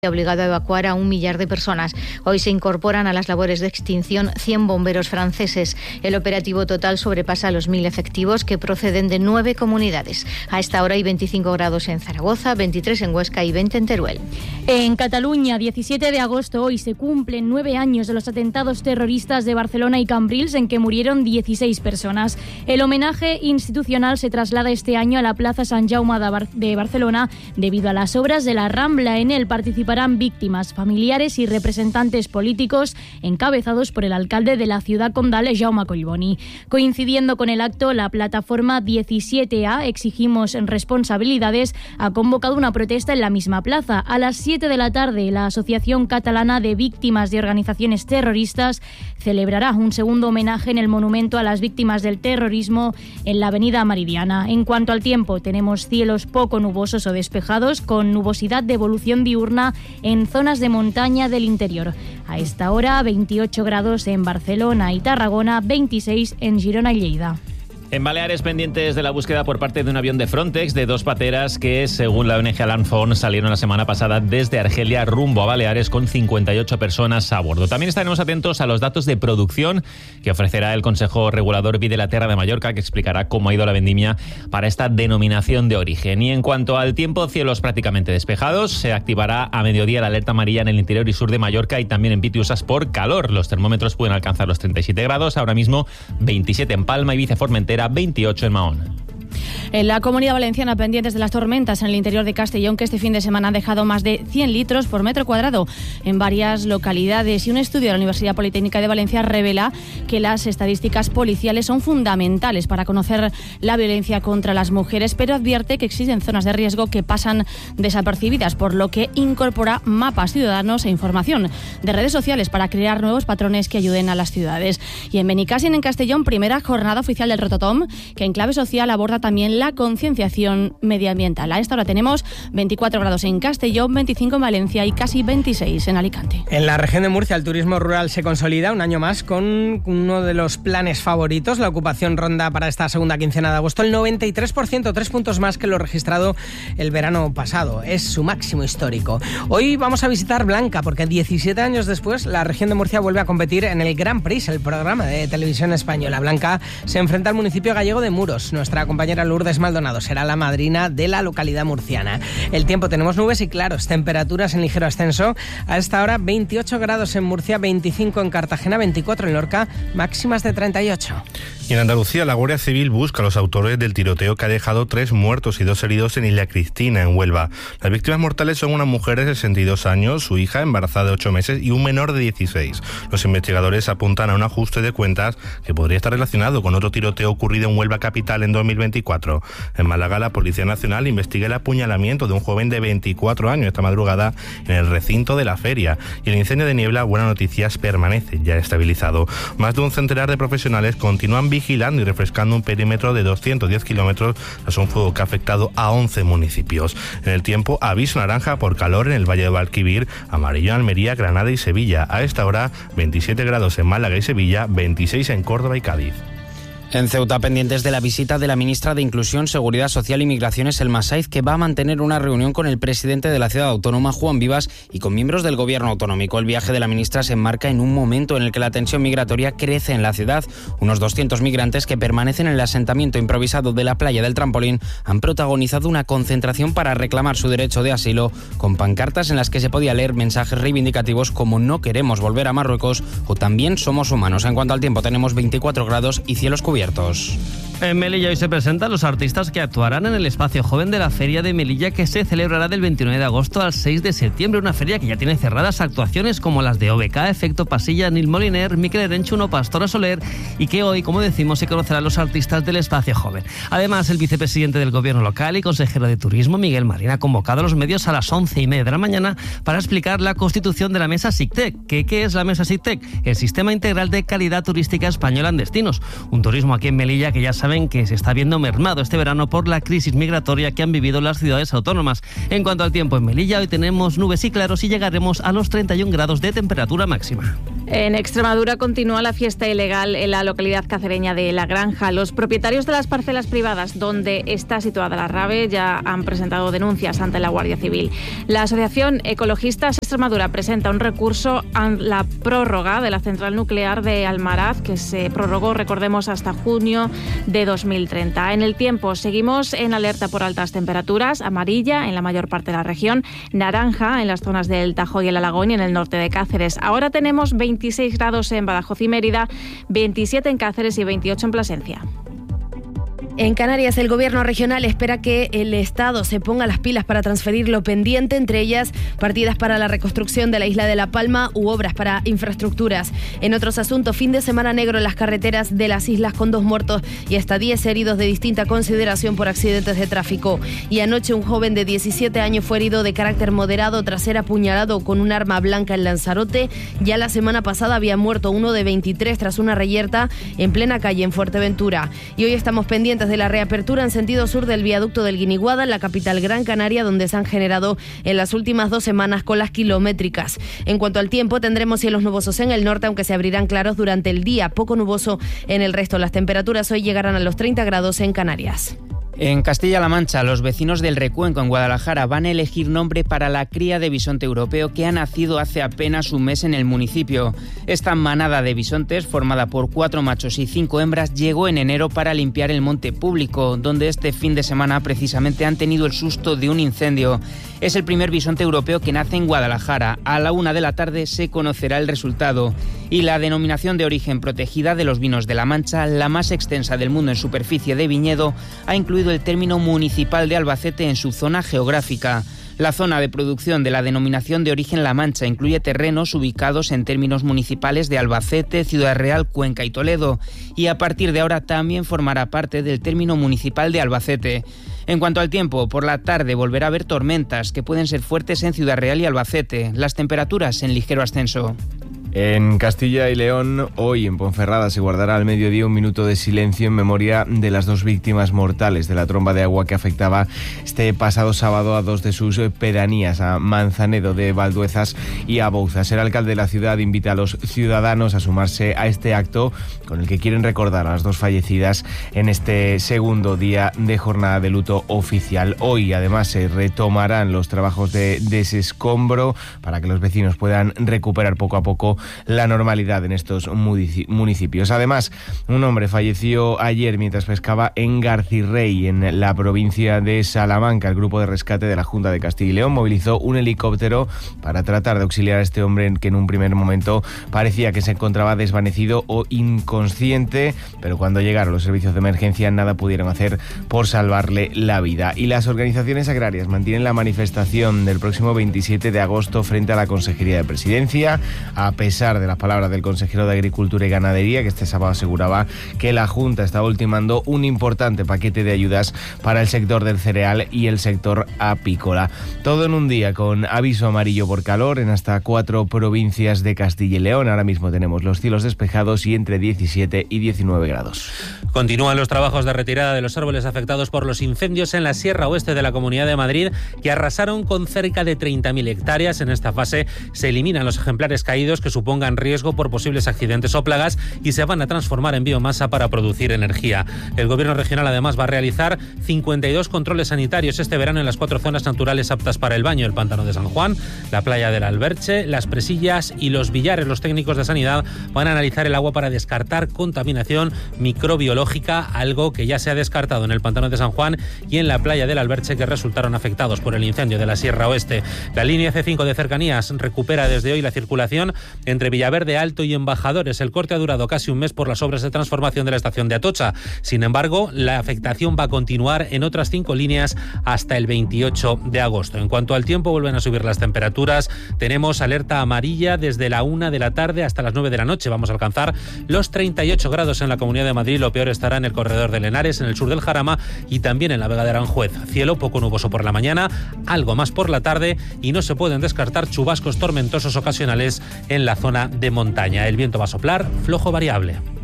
ha obligado a evacuar a 1 millar de personas. Hoy se incorporan a las labores de extinción 100 bomberos franceses. El operativo total sobrepasa los 1.000 efectivos que proceden de 9 comunidades. A esta hora hay 25 grados en Zaragoza, 23 en Huesca y 20 en Teruel. En Cataluña, 17 de agosto, hoy se cumplen 9 años de los atentados terroristas de Barcelona y Cambrils, en que murieron 16 personas. El homenaje institucional se traslada este año a la Plaza Sant Jaume de Barcelona debido a las obras de la Rambla. En él participarán víctimas, familiares y representantes políticos encabezados por el alcalde de la ciudad condal, Jaume Collboni. Coincidiendo con el acto, la plataforma 17A, Exigimos Responsabilidades, ha convocado una protesta en la misma plaza. A las 7 de la tarde, la Asociación Catalana de Víctimas de Organizaciones Terroristas celebrará un segundo homenaje en el monumento a las víctimas del terrorismo en la avenida Meridiana. En cuanto al tiempo, tenemos cielos poco nubosos o despejados, con nubosidad de evolución diurna en zonas de montaña del interior. A esta hora, 28 grados en Barcelona y Tarragona, 26 en Girona y Lleida. En Baleares, pendientes de la búsqueda por parte de un avión de Frontex de 2 pateras que, según la ONG Alarm Phone, salieron la semana pasada desde Argelia rumbo a Baleares con 58 personas a bordo. También estaremos atentos a los datos de producción que ofrecerá el Consejo Regulador Vi de la Terra de Mallorca, que explicará cómo ha ido la vendimia para esta denominación de origen. Y en cuanto al tiempo, cielos prácticamente despejados. Se activará a mediodía la alerta amarilla en el interior y sur de Mallorca y también en Pitiusas por calor. Los termómetros pueden alcanzar los 37 grados, ahora mismo 27 en Palma, Ibiza, Formentera, 28 en Mahón. En la Comunidad Valenciana, pendientes de las tormentas en el interior de Castellón, que este fin de semana han dejado más de 100 litros por metro cuadrado en varias localidades. Y un estudio de la Universidad Politécnica de Valencia revela que las estadísticas policiales son fundamentales para conocer la violencia contra las mujeres, pero advierte que existen zonas de riesgo que pasan desapercibidas, por lo que incorpora mapas ciudadanos e información de redes sociales para crear nuevos patrones que ayuden a las ciudades. Y en Benicàssim, en Castellón, primera jornada oficial del Rototom, que en clave social aborda también la concienciación medioambiental. A esta hora tenemos 24 grados en Castellón, 25 en Valencia y casi 26 en Alicante. En la región de Murcia, el turismo rural se consolida un año más con uno de los planes favoritos. La ocupación ronda para esta segunda quincena de agosto el 93%, 3 puntos más que lo registrado el verano pasado. Es su máximo histórico. Hoy vamos a visitar Blanca, porque 17 años después la región de Murcia vuelve a competir en el Grand Prix, el programa de televisión española. Blanca se enfrenta al municipio gallego de Muros. Nuestra compañera Lourdes Maldonado será la madrina de la localidad murciana. El tiempo, tenemos nubes y claros, temperaturas en ligero ascenso. A esta hora 28 grados en Murcia, 25 en Cartagena, 24 en Lorca, máximas de 38. Y en Andalucía, la Guardia Civil busca a los autores del tiroteo que ha dejado 3 muertos y 2 heridos en Isla Cristina, en Huelva. Las víctimas mortales son una mujer de 62 años, su hija embarazada de 8 meses y un menor de 16. Los investigadores apuntan a un ajuste de cuentas que podría estar relacionado con otro tiroteo ocurrido en Huelva capital en 2024. En Málaga, la Policía Nacional investiga el apuñalamiento de un joven de 24 años esta madrugada en el recinto de la feria. Y el incendio de Niebla, buenas noticias, permanece ya estabilizado. Más de un centenar de profesionales continúan vigilando y refrescando un perímetro de 210 kilómetros tras un fuego que ha afectado a 11 municipios. En el tiempo, aviso naranja por calor en el Valle de Guadalquivir, amarillo en Almería, Granada y Sevilla. A esta hora, 27 grados en Málaga y Sevilla, 26 en Córdoba y Cádiz. En Ceuta, pendientes de la visita de la ministra de Inclusión, Seguridad Social y Migraciones, Elma Saiz, que va a mantener una reunión con el presidente de la ciudad autónoma, Juan Vivas, y con miembros del gobierno autonómico. El viaje de la ministra se enmarca en un momento en el que la tensión migratoria crece en la ciudad. Unos 200 migrantes que permanecen en el asentamiento improvisado de la playa del Trampolín han protagonizado una concentración para reclamar su derecho de asilo, con pancartas en las que se podía leer mensajes reivindicativos como "no queremos volver a Marruecos" o "también somos humanos". En cuanto al tiempo, tenemos 24 grados y cielos cubiertos. En Melilla hoy se presentan los artistas que actuarán en el espacio joven de la Feria de Melilla, que se celebrará del 29 de agosto al 6 de septiembre. Una feria que ya tiene cerradas actuaciones como las de OBK, Efecto Pasilla, Nil Moliner, Miquel Erenchuno, Pastora Soler, y que hoy, como decimos, se conocerán los artistas del espacio joven. Además, el vicepresidente del gobierno local y consejero de turismo, Miguel Marín, ha convocado a los medios a las 11:30 de la mañana para explicar la constitución de la Mesa SICTEC. ¿Qué es la Mesa SICTEC? El Sistema Integral de Calidad Turística Española en Destinos. Un turismo aquí en Melilla que ya saben que se está viendo mermado este verano por la crisis migratoria que han vivido las ciudades autónomas. En cuanto al tiempo en Melilla, hoy tenemos nubes y claros y llegaremos a los 31 grados de temperatura máxima. En Extremadura continúa la fiesta ilegal en la localidad cacereña de La Granja. Los propietarios de las parcelas privadas donde está situada la rave ya han presentado denuncias ante la Guardia Civil. La Asociación Ecologistas Extremadura presenta un recurso a la prórroga de la central nuclear de Almaraz, que se prorrogó, recordemos, hasta junio de 2030. En el tiempo seguimos en alerta por altas temperaturas, amarilla en la mayor parte de la región, naranja en las zonas del Tajo y el Alagón y en el norte de Cáceres. Ahora tenemos 26 grados en Badajoz y Mérida, 27 en Cáceres y 28 en Plasencia. En Canarias, el Gobierno regional espera que el Estado se ponga las pilas para transferir lo pendiente, entre ellas partidas para la reconstrucción de la isla de La Palma u obras para infraestructuras. En otros asuntos, fin de semana negro en las carreteras de las islas con 2 muertos y hasta 10 heridos de distinta consideración por accidentes de tráfico. Y anoche un joven de 17 años fue herido de carácter moderado tras ser apuñalado con un arma blanca en Lanzarote. Ya la semana pasada había muerto uno de 23 tras una reyerta en plena calle en Fuerteventura. Y hoy estamos pendientes de la reapertura en sentido sur del viaducto del Guiniguada, en la capital Gran Canaria, donde se han generado en las últimas 2 semanas colas kilométricas. En cuanto al tiempo, tendremos cielos nubosos en el norte, aunque se abrirán claros durante el día, poco nuboso en el resto. Las temperaturas hoy llegarán a los 30 grados en Canarias. En Castilla-La Mancha, los vecinos del Recuenco, en Guadalajara, van a elegir nombre para la cría de bisonte europeo que ha nacido hace apenas un mes en el municipio. Esta manada de bisontes, formada por 4 machos y 5 hembras, llegó en enero para limpiar el monte público, donde este fin de semana precisamente han tenido el susto de un incendio. Es el primer bisonte europeo que nace en Guadalajara. A la 1 de la tarde se conocerá el resultado. Y la denominación de origen protegida de los vinos de La Mancha, la más extensa del mundo en superficie de viñedo, ha incluido el término municipal de Albacete en su zona geográfica. La zona de producción de la denominación de origen La Mancha incluye terrenos ubicados en términos municipales de Albacete, Ciudad Real, Cuenca y Toledo, y a partir de ahora también formará parte del término municipal de Albacete. En cuanto al tiempo, por la tarde volverá a haber tormentas que pueden ser fuertes en Ciudad Real y Albacete, las temperaturas en ligero ascenso. En Castilla y León, hoy en Ponferrada se guardará al mediodía un minuto de silencio en memoria de las 2 víctimas mortales de la tromba de agua que afectaba este pasado sábado a 2 de sus pedanías, a Manzanedo de Valduezas y a Bouzas. El alcalde de la ciudad invita a los ciudadanos a sumarse a este acto con el que quieren recordar a las 2 fallecidas en este segundo día de jornada de luto oficial. Hoy, además, se retomarán los trabajos de desescombro para que los vecinos puedan recuperar poco a poco la normalidad en estos municipios. Además, un hombre falleció ayer mientras pescaba en Garcirrey, en la provincia de Salamanca. El grupo de rescate de la Junta de Castilla y León movilizó un helicóptero para tratar de auxiliar a este hombre que en un primer momento parecía que se encontraba desvanecido o inconsciente, pero cuando llegaron los servicios de emergencia nada pudieron hacer por salvarle la vida. Y las organizaciones agrarias mantienen la manifestación del próximo 27 de agosto frente a la Consejería de Presidencia, a pesar de las palabras del consejero de Agricultura y Ganadería, que este sábado aseguraba que la Junta está ultimando un importante paquete de ayudas para el sector del cereal y el sector apícola. Todo en un día con aviso amarillo por calor en hasta 4 provincias de Castilla y León. Ahora mismo tenemos los cielos despejados y entre 17 y 19 grados. Continúan los trabajos de retirada de los árboles afectados por los incendios en la Sierra Oeste de la Comunidad de Madrid, que arrasaron con cerca de 30.000 hectáreas. En esta fase se eliminan los ejemplares caídos que supongan riesgo por posibles accidentes o plagas y se van a transformar en biomasa para producir energía. El Gobierno regional además va a realizar 52 controles sanitarios este verano en las 4 zonas naturales aptas para el baño: el Pantano de San Juan, la playa del Alberche, Las Presillas y Los Villares. Los técnicos de sanidad van a analizar el agua para descartar contaminación microbiológica, algo que ya se ha descartado en el Pantano de San Juan y en la playa del Alberche, que resultaron afectados por el incendio de la Sierra Oeste. La línea C5 de cercanías recupera desde hoy la circulación entre Villaverde Alto y Embajadores. El corte ha durado casi un mes por las obras de transformación de la estación de Atocha. Sin embargo, la afectación va a continuar en otras 5 líneas hasta el 28 de agosto. En cuanto al tiempo, vuelven a subir las temperaturas. Tenemos alerta amarilla desde la 1 de la tarde hasta las 9 de la noche. Vamos a alcanzar los 38 grados en la Comunidad de Madrid. Lo peor estará en el corredor de Lenares, en el sur del Jarama y también en la Vega de Aranjuez. Cielo poco nuboso por la mañana, algo más por la tarde, y no se pueden descartar chubascos tormentosos ocasionales en la zona de montaña. El viento va a soplar flojo variable.